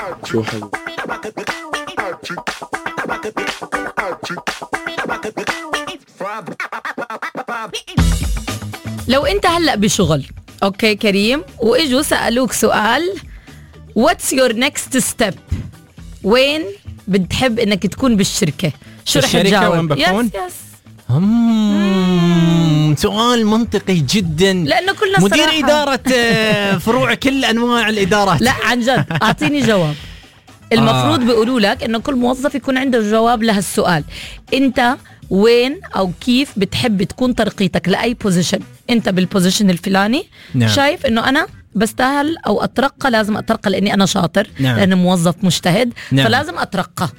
شو حلو. لو انت هلأ بشغل اوكي كريم واجوا سألوك سؤال what's your next step، وين بتحب انك تكون بالشركة؟ شو رح تجاوب؟ وين بكون؟ يس سؤال منطقي جدا، لأنه كلنا مدير صراحة إدارة فروع كل أنواع الإدارات. لا عن جد أعطيني جواب. المفروض بيقولوا لك إنه كل موظف يكون عنده جواب لهالسؤال. أنت وين أو كيف بتحب تكون ترقيتك لأي بوزيشن؟ أنت بالبوزيشن الفلاني نعم. شايف إنه أنا بستاهل أو أترقى، لازم أترقى لأني أنا شاطر، نعم. لأني موظف مجتهد، نعم. فلازم أترقى.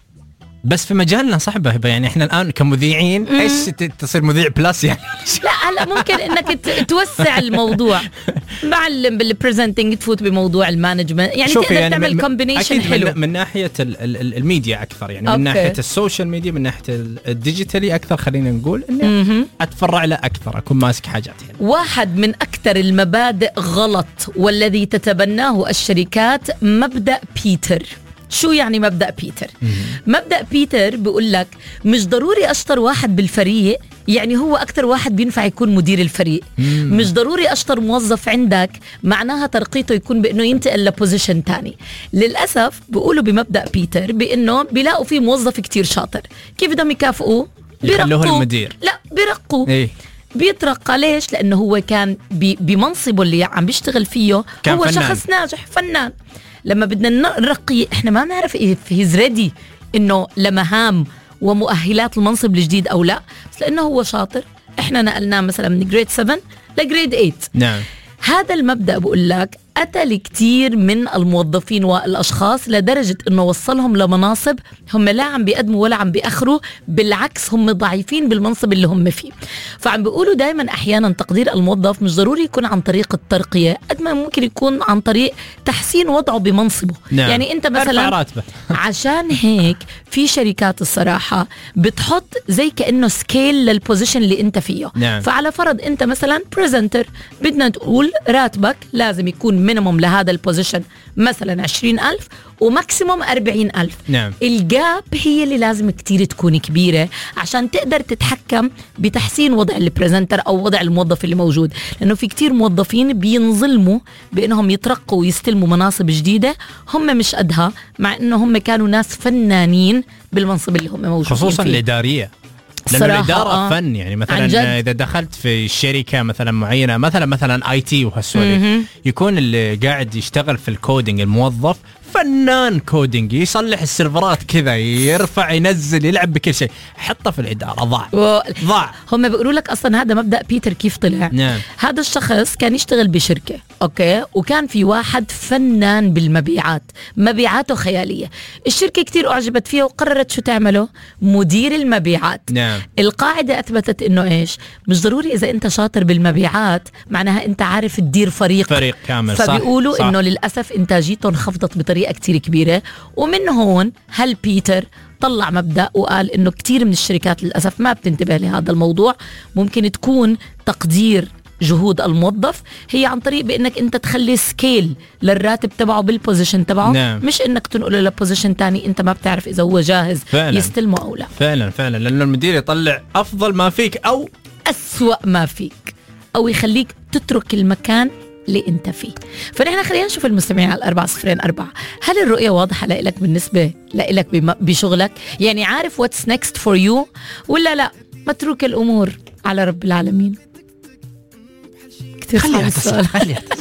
بس في مجالنا صعبة يعني إحنا الآن كمذيعين إيش تصير مذيع بلاس يعني؟ لا هلا ممكن انك توسع الموضوع مع بالبريزنتنج، تفوت بموضوع المانجمنت، يعني تقدر يعني تعمل كومبينيشن حلو من ناحية الميديا أكثر، يعني أوكي. من ناحية السوشيال ميديا، من ناحية الديجيتالي أكثر، خلينا نقول إني أتفرع له أكثر، أكون ماسك حاجات حلوة. واحد من أكثر المبادئ غلط والذي تتبناه الشركات مبدأ بيتر. شو يعني مبدأ بيتر؟ مبدأ بيتر بيقول لك مش ضروري أشطر واحد بالفريق يعني هو أكتر واحد بينفع يكون مدير الفريق. مش ضروري أشطر موظف عندك معناها ترقيته يكون بأنه ينتقل لبوزيشن تاني. للأسف بيقولوا بمبدأ بيتر بأنه بيلاقوا فيه موظف كتير شاطر، كيف بدهم يكافئوه؟ يخلوه المدير. لا بيرقوا. إيه؟ بيترقى ليش؟ لأنه هو كان بمنصبه اللي عم بيشتغل فيه هو فنان. شخص ناجح فنان. لما بدنا نرقي احنا ما بنعرف اذا هيز ريدي انه لمهام ومؤهلات المنصب الجديد او لا، بس لانه هو شاطر احنا نقلناه مثلا من جريد 7 لجريد 8. نعم. هذا المبدأ بقول لك قتل كتير من الموظفين والأشخاص لدرجة أنه وصلهم لمناصب هم لا عم بيقدموا ولا عم بيأخروا، بالعكس هم ضعيفين بالمنصب اللي هم فيه. فعم بيقولوا دايما أحيانا تقدير الموظف مش ضروري يكون عن طريق الترقية قد ما ممكن يكون عن طريق تحسين وضعه بمنصبه. نعم. يعني أنت مثلا عشان هيك في شركات الصراحة بتحط زي كأنه سكيل للبوزيشن اللي أنت فيه. نعم. فعلى فرض أنت مثلا بريزنتر، بدنا تقول راتبك لازم يكون مينيموم لهذا البوزيشن مثلا 20,000 وماكسيموم 40,000. نعم. الجاب هي اللي لازم كتير تكون كبيرة عشان تقدر تتحكم بتحسين وضع البريزنتر أو وضع الموظف اللي موجود، لأنه في كتير موظفين بينظلموا بأنهم يترقوا ويستلموا مناصب جديدة هم مش قدها، مع أنه هم كانوا ناس فنانين بالمنصب اللي هم موجودين خصوصا فيه. الإدارية، لأن الإدارة فن. يعني مثلا إذا دخلت في شركة مثلا معينة مثلا IT وهالسوالف، يكون اللي قاعد يشتغل في الكودينج الموظف فنان كودينج، يصلح السيرفرات كذا، يرفع ينزل يلعب بكل شيء، حطه في الإدارة ضاع. هم بيقولوا لك أصلا هذا مبدأ بيتر كيف طلع. نعم. هذا الشخص كان يشتغل بشركة أوكي، وكان في واحد فنان بالمبيعات، مبيعاته خيالية، الشركة كتير أعجبت فيه وقررت شو تعمله مدير المبيعات. نعم. القاعدة أثبتت إنه إيش، مش ضروري إذا أنت شاطر بالمبيعات معناها أنت عارف تدير فريق كامل. فبيقولوا صح. إنه للأسف إنتاجيتهم خفضت بطريقة كتير كبيرة، ومن هون هل بيتر طلع مبدأ وقال إنه كتير من الشركات للأسف ما بتنتبه لهذا الموضوع. ممكن تكون تقدير جهود الموظف هي عن طريق بانك انت تخلي سكيل للراتب تبعه بالبوزيشن تبعه. نعم. مش انك تنقله لبوزيشن تاني انت ما بتعرف اذا هو جاهز فعلا. يستلمه او لا. فعلا لأن المدير يطلع افضل ما فيك او اسوأ ما فيك، او يخليك تترك المكان اللي انت فيه. فنحن خلينا نشوف المستمعين على 404. هل الرؤية واضحة لك بالنسبة لك بشغلك؟ يعني عارف what's next for you ولا لا متروك الامور على رب العالمين؟ خليها